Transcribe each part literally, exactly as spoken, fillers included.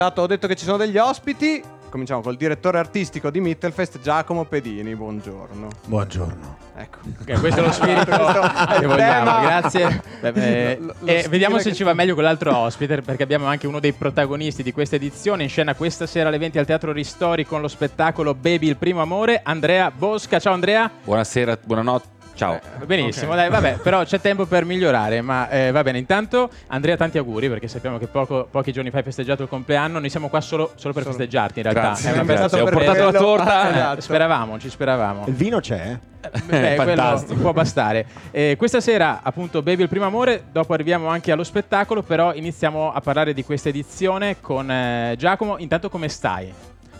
Ho detto che ci sono degli ospiti. Cominciamo col direttore artistico di Mittelfest, Giacomo Pedini. Buongiorno. Buongiorno. Ecco. Okay, questo è lo spirito che vogliamo, grazie. Beh, beh, Lo- lo e vediamo se che- ci va meglio con l'altro ospite, perché abbiamo anche uno dei protagonisti di questa edizione, in scena questa sera alle venti al Teatro Ristori con lo spettacolo Baby il primo amore, Andrea Bosca. Ciao Andrea. Buonasera, buonanotte. Ciao. Eh, benissimo, Ok. dai, vabbè, però c'è tempo per migliorare, ma eh, va bene. Intanto Andrea, tanti auguri, perché sappiamo che poco, pochi giorni fa hai festeggiato il compleanno. Noi siamo qua solo, solo per Solo. festeggiarti, in realtà. Grazie, È una grazie. bella- Ho per portato la quello. torta. Ah, Eh, esatto. speravamo, ci speravamo. Il vino c'è? Beh, quello Fantastico. può bastare. Eh, questa sera, appunto, Baby il primo amore. Dopo arriviamo anche allo spettacolo. Però iniziamo a parlare di questa edizione con eh, Giacomo. Intanto, come stai?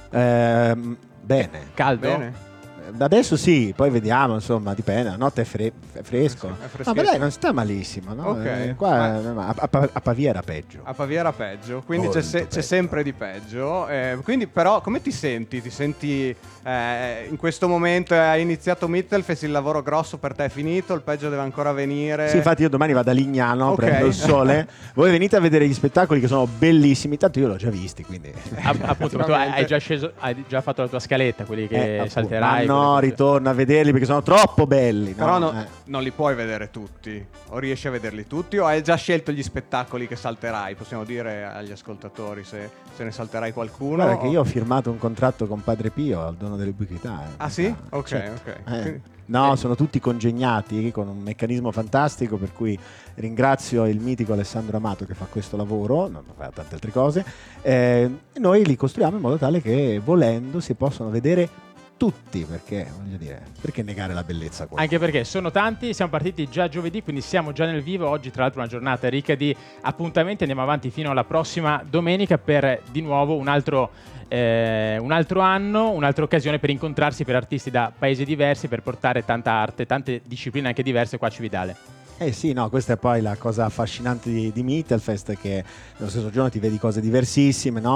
Ehm, bene. Caldo? Bene. Adesso sì, poi vediamo, insomma, dipende. La notte è, fre- è fresco. È No, freschetto. ma dai, non sta malissimo, no? Ok. Eh, qua Ma- a, a- a Pavia era peggio. A Pavia era peggio, quindi Molto c'è, se- c'è peggio. sempre di peggio. eh, quindi, però, come ti senti? Ti senti eh, in questo momento? Hai iniziato Mittelfest, il lavoro grosso per te è finito, il peggio deve ancora venire. Sì, infatti io domani vado a Lignano, Ok. prendo il sole. Voi venite a vedere gli spettacoli che sono bellissimi, tanto io l'ho già visti, quindi... App- appunto, ma tu hai hai già sceso, hai già fatto la tua scaletta, quelli che Eh, appunto. salterai. Ma no, quelli che- ritorno a vederli perché sono troppo belli. no? Però no- Eh. non li puoi vedere tutti. O riesci a vederli tutti, o hai già scelto gli spettacoli che salterai? Possiamo dire agli ascoltatori se, se ne salterai qualcuno. Guarda o- che io ho firmato un contratto con Padre Pio al dono dell'ubiquità. eh. Ah sì? Ok, Certo. ok. Eh. Quindi- No, eh. sono tutti congegnati con un meccanismo fantastico, per cui ringrazio il mitico Alessandro Amato che fa questo lavoro, non fa tante altre cose. Eh, e noi li costruiamo in modo tale che volendo si possono vedere tutti, perché voglio dire, perché negare la bellezza a qualcuno? Anche perché sono tanti, siamo partiti già giovedì, quindi siamo già nel vivo. Oggi tra l'altro è una giornata ricca di appuntamenti, andiamo avanti fino alla prossima domenica per di nuovo un altro, eh, un altro anno, un'altra occasione per incontrarsi per artisti da paesi diversi, per portare tanta arte, tante discipline anche diverse qua a Cividale. Eh sì, no, questa è poi la cosa affascinante di, di Mittelfest, che nello stesso giorno ti vedi cose diversissime, no?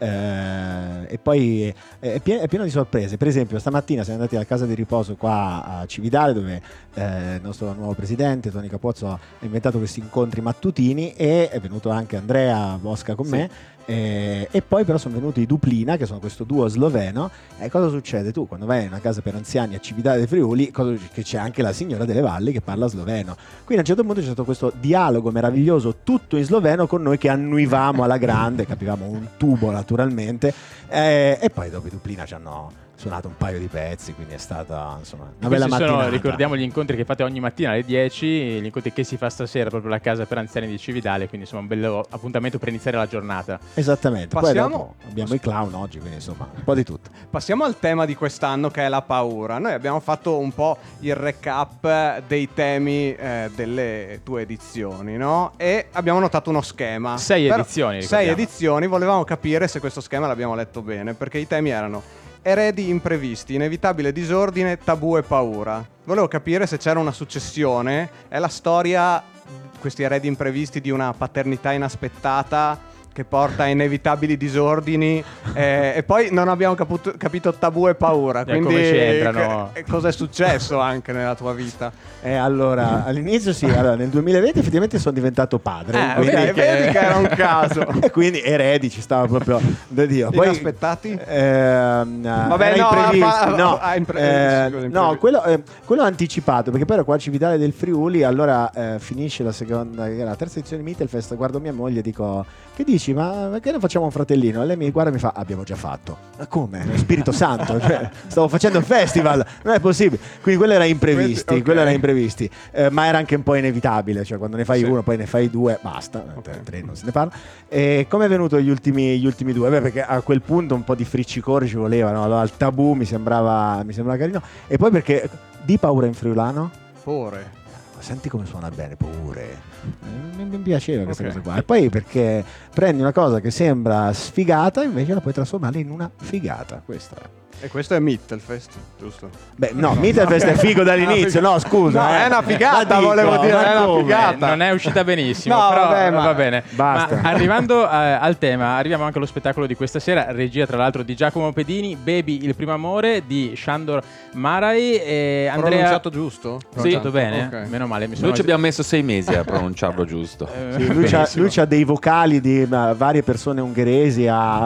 Eh, e poi è, è pie- è pieno di sorprese. Per esempio, stamattina siamo andati alla casa di riposo qua a Cividale, dove eh, il nostro nuovo presidente, Toni Capozzo, ha inventato questi incontri mattutini, e è venuto anche Andrea Bosca con Sì. me. Eh, e poi però sono venuti i Duplina, che sono questo duo sloveno. E cosa succede? Tu quando vai in una casa per anziani a Cividale dei Friuli, cosa, che c'è anche la signora delle Valli che parla sloveno. Quindi a un certo punto c'è stato questo dialogo meraviglioso tutto in sloveno con noi che annuivamo alla grande, capivamo un tubo naturalmente, eh, e poi dopo i Duplina ci hanno suonato un paio di pezzi, quindi è stata insomma una bella Questi sono, mattinata. ricordiamo, gli incontri che fate ogni mattina alle dieci, gli incontri che si fa stasera proprio alla casa per anziani di Cividale, quindi insomma un bello appuntamento per iniziare la giornata. Esattamente. Passiamo- Poi dopo abbiamo i clown oggi, quindi insomma un po' di tutto. Passiamo al tema di quest'anno, che è la paura. Noi abbiamo fatto un po' il recap dei temi eh, delle tue edizioni, no? E abbiamo notato uno schema. Sei Però- edizioni, Sei ricordiamo. edizioni, volevamo capire se questo schema l'abbiamo letto bene, perché i temi erano eredi imprevisti, inevitabile disordine, tabù e paura. Volevo capire se c'era una successione. È la storia, questi eredi imprevisti, di una paternità inaspettata che porta a inevitabili disordini, eh, e poi non abbiamo caputo- capito tabù e paura. Eh, Quindi come c'entrano? che- cosa è successo anche nella tua vita? Eh, allora, all'inizio sì, allora, nel duemilaventi effettivamente sono diventato padre. Ah, quindi, Ok, vedi che- vedi che era un caso. e quindi eredi ci stava proprio da Dio. Poi, Inaspettati? ehm, Vabbè, era no, imprevisto. fa- no, ah, impre- eh, scusa, no, imprevisto. quello, eh, quello anticipato, perché poi ero qua a Cividale del Friuli, allora eh, finisce la seconda, la terza edizione di Mittelfest, guardo mia moglie e dico: che dici, ma perché non facciamo un fratellino? E lei mi guarda e mi fa: abbiamo già fatto. Ma come? Lo Spirito Santo, cioè, stavo facendo il festival, non è possibile. Quindi quello era imprevisti, Quindi, ok. quello era imprevisti. Eh, ma era anche un po' inevitabile, cioè quando ne fai Sì. uno poi ne fai due, basta, Ok. tre non se ne parla. E come è venuto gli ultimi, gli ultimi due? Beh, perché a quel punto un po' di friccicore ci voleva, no? Allora, il tabù mi sembrava, mi sembrava carino. E poi perché di paura in friulano? Pure. Senti come suona bene, pure. Eh, Mi, mi piaceva questa Ok. cosa qua. E poi perché prendi una cosa che sembra sfigata, invece la puoi trasformare in una figata. Questo è. E questo è Mittelfest, giusto? Beh, no, Mittelfest è figo dall'inizio, no, scusa. No, eh. è una figata, Ma dico, volevo dire, ma è una come? figata. Non è uscita benissimo, No, però vabbè, ma- va bene. Basta. Ma arrivando eh, al tema, arriviamo anche allo spettacolo di questa sera, regia tra l'altro di Giacomo Pedini, Baby il primo amore di Shandor Marai e Andrea. Pronunciato giusto? Pronunciato Sì. bene? Ok. Meno male, mi sono Noi ci abbiamo messo sei mesi a pronunciarlo giusto. Eh, Sì, lui, c'ha, benissimo. lui c'ha dei vocali di ma, varie persone ungheresi a